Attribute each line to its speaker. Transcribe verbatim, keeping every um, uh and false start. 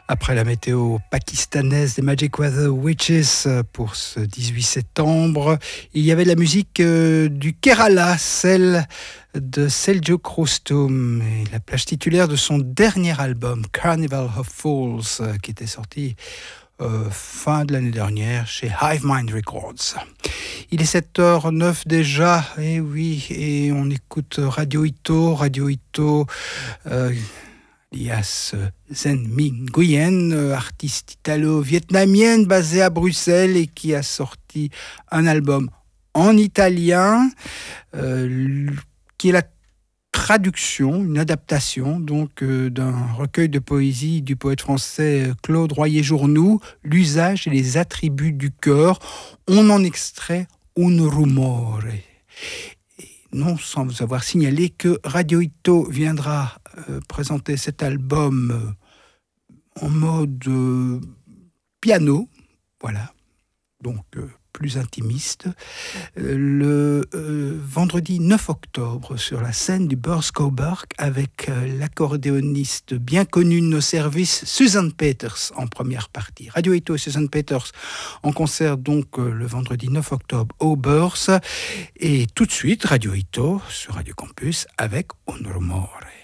Speaker 1: Après la météo pakistanaise des Magic Weather Witches pour ce dix-huit septembre, il y avait la musique du Kerala, celle de Seljuk Rustum, et la plage titulaire de son dernier album, Carnival of Fools, qui était sorti euh, fin de l'année dernière chez Hive Mind Records. Il est sept heures neuf déjà, et oui, et on écoute Radio Ito, Radio Ito, euh, alias Zen Minh Nguyen, artiste italo-vietnamienne basée à Bruxelles et qui a sorti un album en italien euh, qui est la traduction, une adaptation donc euh, d'un recueil de poésie du poète français Claude Royer-Journoux, L'usage et les attributs du cœur. On en extrait Un rumore. Non sans vous avoir signalé que Radio Ito viendra euh, présenter cet album euh, en mode euh, piano, voilà, donc euh, plus intimiste, euh, le euh, vendredi neuf octobre sur la scène du Beurskouwberg avec euh, l'accordéoniste bien connue de nos services, Susan Peters en première partie. Radio Ito et Susan Peters en concert donc euh, le vendredi neuf octobre au Beurs, et tout de suite Radio Ito sur Radio Campus avec Un rumore.